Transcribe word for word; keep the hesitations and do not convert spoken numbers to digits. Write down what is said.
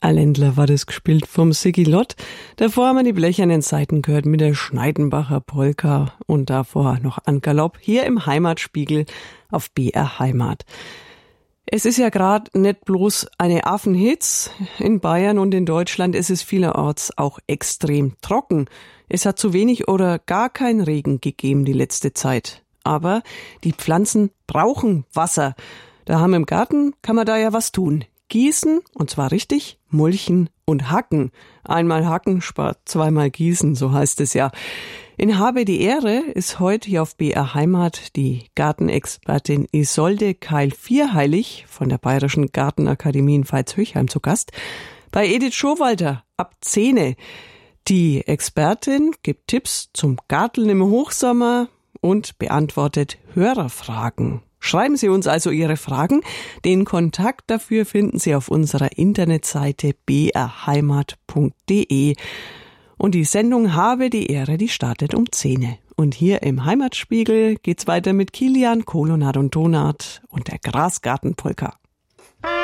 Ländler war das gespielt vom Sigi Lott. Davor haben wir die blechernen Seiten gehört mit der Schneidenbacher Polka und davor noch an Galopp hier im Heimatspiegel auf B R Heimat. Es ist ja gerade nicht bloß eine Affenhitz. In Bayern und in Deutschland ist es vielerorts auch extrem trocken. Es hat zu wenig oder gar keinen Regen gegeben die letzte Zeit. Aber die Pflanzen brauchen Wasser. Da haben wir im Garten, kann man da ja was tun. Gießen, und zwar richtig, mulchen und hacken. Einmal hacken spart zweimal gießen, so heißt es ja. In Habe die Ehre ist heute hier auf B R Heimat die Gartenexpertin Isolde Keil-Vierheilig von der Bayerischen Gartenakademie in Veitshöchheim zu Gast. Bei Edith Schowalter ab Zähne. Die Expertin gibt Tipps zum Garteln im Hochsommer und beantwortet Hörerfragen. Schreiben Sie uns also Ihre Fragen. Den Kontakt dafür finden Sie auf unserer Internetseite b r heimat punkt d e. Und die Sendung Habe die Ehre, die startet um zehn. Und hier im Heimatspiegel geht's weiter mit Kilian, Kolonat und Donat und der Grasgartenpolka.